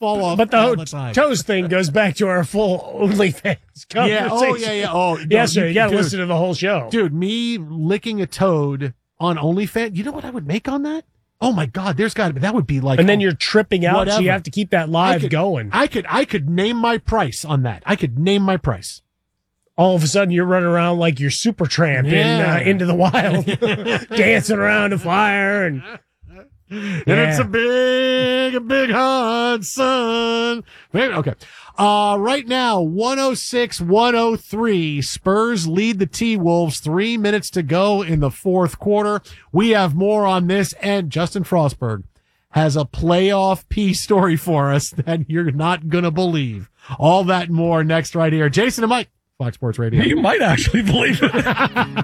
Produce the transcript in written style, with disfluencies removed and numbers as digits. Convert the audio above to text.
fall off. But the toes thing goes back to our full OnlyFans conversation. Yeah. Oh, yeah, sir. You got to listen to the whole show. Dude, me licking a toad on OnlyFans, you know what I would make on that? Oh my God, there's got to be. That would be like. And then you're tripping out, whatever. so you have to keep that live going. I could name my price on that. I could name my price. All of a sudden, you're running around like you're Supertramp in Into the Wild, dancing around a fire and it's a big hot sun. Okay. Right now, 106-103. Spurs lead the T-Wolves. 3 minutes to go in the fourth quarter. We have more on this, and Justin Frostberg has a playoff peace story for us that you're not going to believe. All that and more next right here. Jason and Mike, Fox Sports Radio. You might actually believe it.